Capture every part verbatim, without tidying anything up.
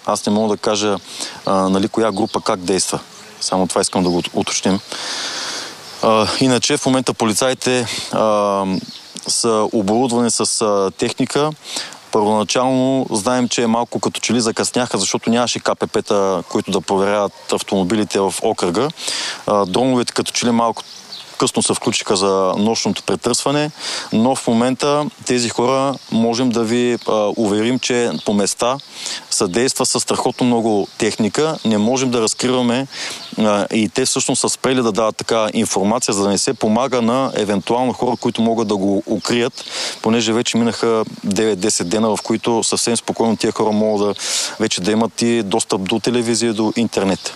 Аз не мога да кажа а, нали, коя група как действа. Само това искам да го уточним. А, иначе в момента полицаите а, са оборудвани с а, техника. Първоначално знаем, че малко като че ли закъсняха, защото нямаше ка пе пе-та, които да проверяват автомобилите в окръга. А, дроновете като че ли малко късно се включиха за нощното претърсване, но в момента тези хора можем да ви а, уверим, че по места съдейства със страхотно много техника. Не можем да разкриваме а, и те всъщност са спрели да дават така информация, за да не се помага на евентуално хора, които могат да го укрият, понеже вече минаха девет-десет дена, в които съвсем спокойно тия хора могат да вече да имат и достъп до телевизия, до интернет.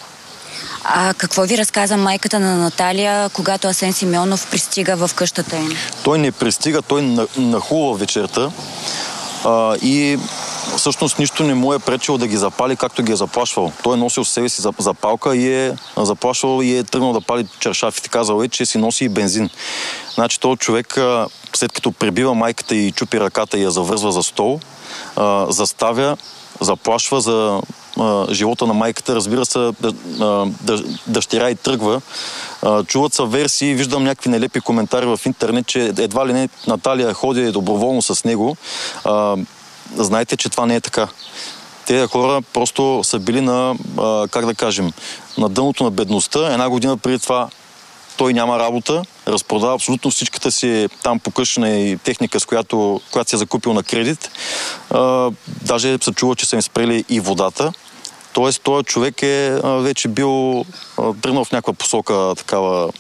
А какво ви разказа майката на Наталия, когато Асен Симеонов пристига в къщата им? Той не пристига, той нахува вечерта а, и всъщност нищо не му е пречило да ги запали, както ги е заплашвал. Той е носил с себе си запалка и е заплашвал и е тръгнал да пали чершафите. Казал е, че си носи и бензин. Значи този човек, след като пребива майката и чупи ръката и я завързва за стол, а, заставя, заплашва за а, живота на майката. Разбира се, дъщеря и тръгва. А, чуват са версии, виждам някакви нелепи коментари в интернет, че едва ли не Наталия ходи доброволно с него. А, знаете, че това не е така. Тези хора просто са били на, а, как да кажем, на дъното на бедността. Една година преди това той няма работа, разпродава абсолютно всичката си там покъщена и техника, с която, която си е закупил на кредит. А, даже се чува, че са им спрели и водата. Тоест, този човек е а, вече бил тръгнал в някаква посока такава.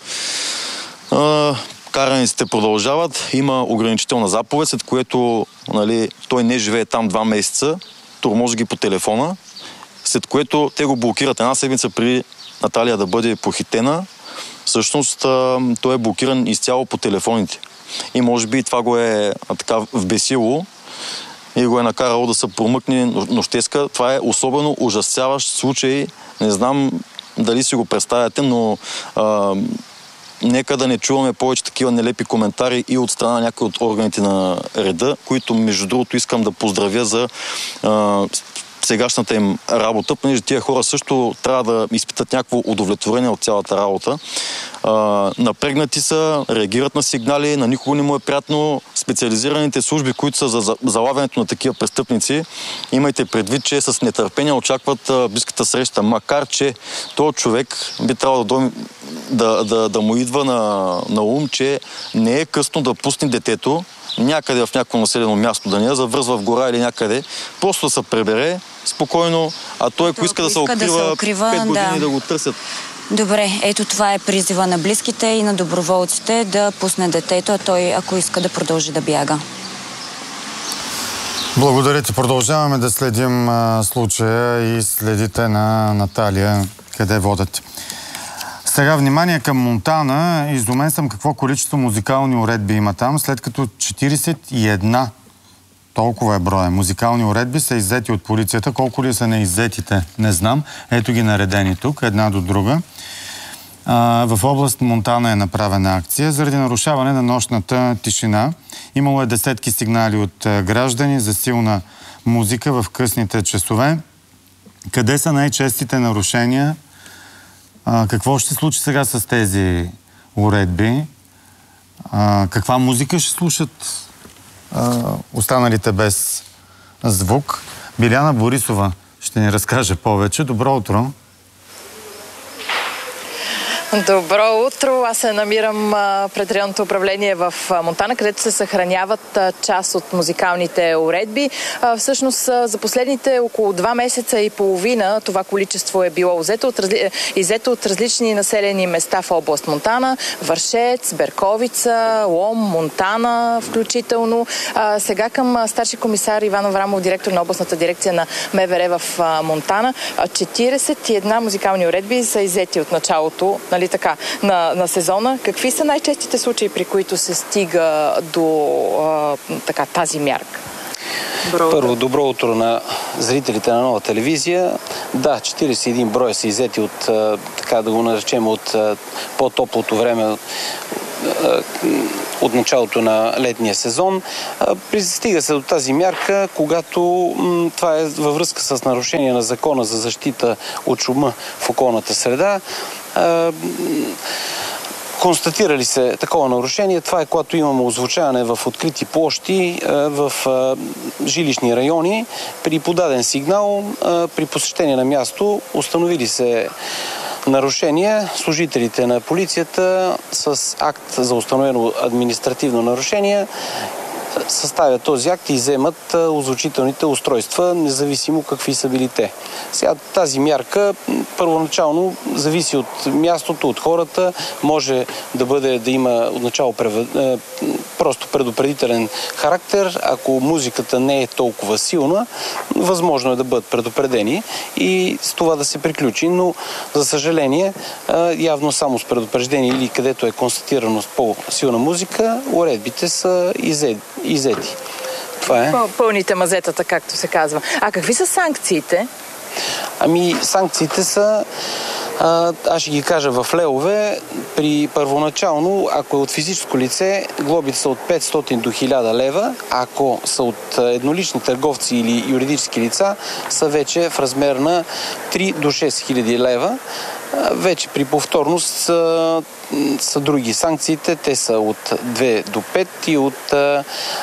А, караниците продължават. Има ограничителна заповед, след което нали, той не живее там два месеца. Тормози ги по телефона, след което те го блокират една седмица преди Наталия да бъде похитена. Всъщност той е блокиран изцяло по телефоните. И може би това го е така вбесило и го е накарало да се промъкне нощеска. Това е особено ужасяващ случай. Не знам дали си го представяте, но а, нека да не чуваме повече такива нелепи коментари и от страна на някои от органите на реда, които между другото искам да поздравя за а, сегашната им работа, понеже тия хора също трябва да изпитат някакво удовлетворение от цялата работа. А, напрегнати са, реагират на сигнали, на никого не му е приятно. Специализираните служби, които са за залавянето на такива престъпници, имайте предвид, че с нетърпение очакват а, близката среща, макар че този човек би трябвало да, да, да, да му идва на, на ум, че не е късно да пусне детето някъде в някакво населено място, да не я завързва в гора или някъде, просто да се пребере спокойно, а той, ако иска да се укрива, пет години да. да го търсят. Добре, ето това е призива на близките и на доброволците да пусне детето, а той, ако иска да продължи да бяга. Благодаря ти. Продължаваме да следим а, случая и следите на Наталия, къде водят. Сега внимание към Монтана. Изумен съм какво количество музикални уредби има там, след като четиридесет и една толкова е броя музикални уредби са иззети от полицията. Колко ли са неиззетите? Не знам. Ето ги наредени тук, една до друга. А, в област Монтана е направена акция заради нарушаване на нощната тишина. Имало е десетки сигнали от граждани за силна музика в късните часове. Къде са най-честите нарушения? А, какво ще се случи сега с тези уредби? А, каква музика ще слушат а, останалите без звук? Биляна Борисова ще ни разкаже повече. Добро утро! Добро утро! Аз се намирам а, пред районното управление в а, Монтана, където се съхраняват а, част от музикалните уредби. А, всъщност а, за последните около два месеца и половина това количество е било иззето от, разли... иззето от различни населени места в област Монтана. Вършец, Берковица, Лом, Монтана включително. А, сега към а, старши комисар Иван Аврамов, директор на областната дирекция на М В Р в а, Монтана. А, четиридесет и една музикални уредби са иззети от началото нали така, на, на сезона. Какви са най-честите случаи, при които се стига до а, така, тази мярка? Добро Първо, добро утро на зрителите на Нова телевизия. Да, четиридесет и един броя са иззети от, така да го наречем, от по-топлото време от началото на летния сезон. Пристига се до тази мярка, когато това е във връзка с нарушение на Закона за защита от шума в околната среда. Констатирали се такова нарушение, това е когато имаме озвучаване в открити площи, в жилищни райони. При подаден сигнал, при посещение на място, установили се нарушения, служителите на полицията с акт за установено административно нарушение съставят този акт и вземат озвучителните устройства, независимо какви са били те. Сега тази мярка първоначално зависи от мястото, от хората, може да бъде, да има отначало просто предупредителен характер. Ако музиката не е толкова силна, възможно е да бъдат предупредени и с това да се приключи, но за съжаление явно само с предупреждение или където е констатирано с по-силна музика, уредбите са иззети. иззети. Това е. Пълните мазетата, както се казва. А какви са санкциите? Ами, санкциите са, а, аз ще ги кажа в левове, при първоначално, ако е от физическо лице, глобите са от петстотин до хиляда лева, ако са от еднолични търговци или юридически лица, са вече в размер на три до шест хиляди лева. Вече при повторност са, са други санкциите. Те са от две до пет и от, а,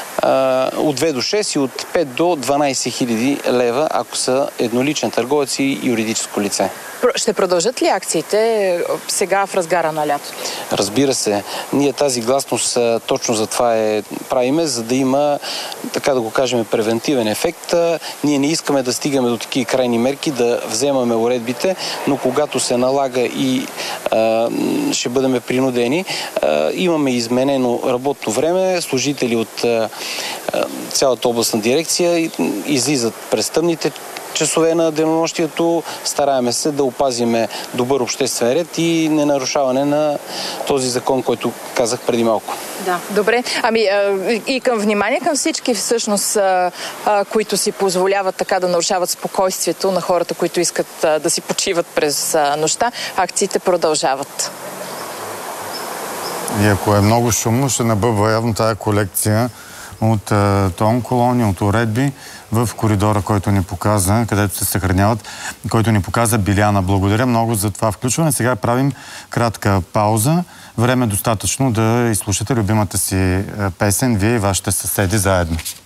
от две до шест и от пет до дванайсет хиляди лева, ако са едноличен търговец и юридическо лице. Ще продължат ли акциите сега в разгара на лятото? Разбира се. Ние тази гласност точно за това е правиме, за да има, така да го кажем, превентивен ефект. Ние не искаме да стигаме до такива крайни мерки, да вземаме уредбите, но когато се налага и а, ще бъдем принудени, а, имаме изменено работно време, служители от а, цялата областна дирекция излизат през тъмните часове на денонощието, стараеме се да опазиме добър обществен ред и ненарушаване на този закон, който казах преди малко. Да, добре. Ами и към внимание към всички всъщност, които си позволяват така да нарушават спокойствието на хората, които искат да си почиват през нощта, акциите продължават. И ако е много шумно, ще набъбва явно тая колекция от тон колони, от уредби в коридора, който ни показа, където се съхраняват, който ни показа Биляна. Благодаря много за това включване. Сега правим кратка пауза. Време е достатъчно да изслушате любимата си песен, вие и вашите съседи заедно.